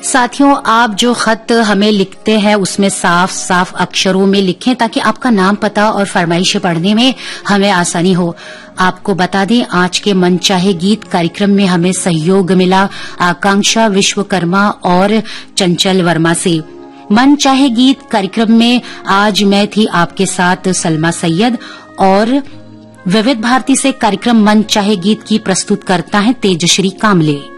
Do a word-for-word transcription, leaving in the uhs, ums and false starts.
साथियों, आप जो खत हमें लिखते हैं उसमें साफ साफ अक्षरों में लिखें ताकि आपका नाम, पता और फरमाइशें पढ़ने में हमें आसानी हो। आपको बता दें, आज के मनचाहे गीत कार्यक्रम में हमें सहयोग मिला आकांक्षा विश्वकर्मा और चंचल वर्मा से। मन चाहे गीत कार्यक्रम में आज मैं थी आपके साथ सलमा सैयद और विविध भारती से कार्यक्रम मन चाहे गीत की प्रस्तुत करता है तेजश्री कामले।